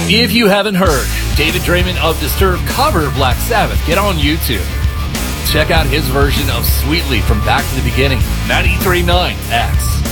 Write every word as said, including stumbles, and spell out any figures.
If you haven't heard David Draymond of Disturbed cover Black Sabbath, get on YouTube. Check out his version of Sweetly from Back to the Beginning, ninety-three point nine X.